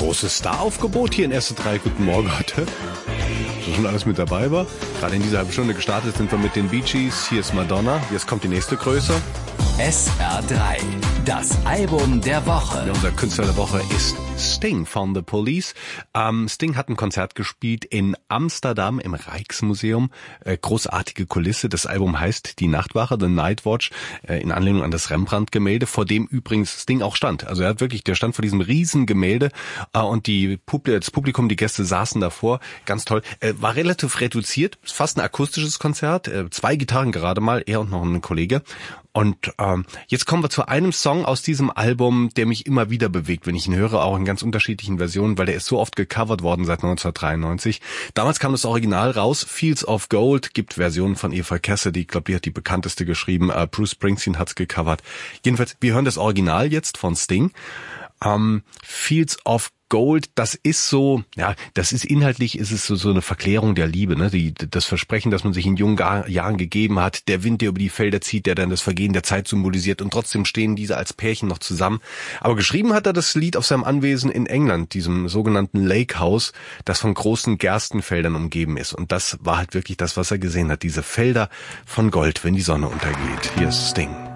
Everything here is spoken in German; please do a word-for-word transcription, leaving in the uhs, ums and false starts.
großes Staraufgebot hier in Erste drei. Guten Morgen heute. So schon alles mit dabei war. Gerade in dieser halben Stunde gestartet sind wir mit den Bee Gees. Hier ist Madonna. Jetzt kommt die nächste Größe. S R drei, das Album der Woche. Ja, unser Künstler der Woche ist Sting von The Police. Ähm, Sting hat ein Konzert gespielt in Amsterdam im Rijksmuseum. Äh, großartige Kulisse. Das Album heißt Die Nachtwache, The Night Watch, äh, in Anlehnung an das Rembrandt-Gemälde, vor dem übrigens Sting auch stand. Also er hat wirklich, der stand vor diesem riesen Gemälde äh, und die Publi- das Publikum, die Gäste saßen davor. Ganz toll. Äh, war relativ reduziert, fast ein akustisches Konzert. Äh, zwei Gitarren gerade mal, er und noch ein Kollege. Und ähm, jetzt kommen wir zu einem Song aus diesem Album, der mich immer wieder bewegt, wenn ich ihn höre, auch in ganz unterschiedlichen Versionen, weil der ist so oft gecovert worden seit neunzehnhundertdreiundneunzig. Damals kam das Original raus, Fields of Gold, gibt Versionen von Eva Cassidy, ich glaube, die hat die bekannteste geschrieben, äh, Bruce Springsteen hat's gecovert. Jedenfalls, wir hören das Original jetzt von Sting. Ähm, Fields of Gold, das ist so, ja, das ist inhaltlich, ist es so, so eine Verklärung der Liebe, ne? Die, das Versprechen, das man sich in jungen Jahren gegeben hat, der Wind, der über die Felder zieht, der dann das Vergehen der Zeit symbolisiert und trotzdem stehen diese als Pärchen noch zusammen. Aber geschrieben hat er das Lied auf seinem Anwesen in England, diesem sogenannten Lake House, das von großen Gerstenfeldern umgeben ist. Und das war halt wirklich das, was er gesehen hat, diese Felder von Gold, wenn die Sonne untergeht. Hier ist Sting.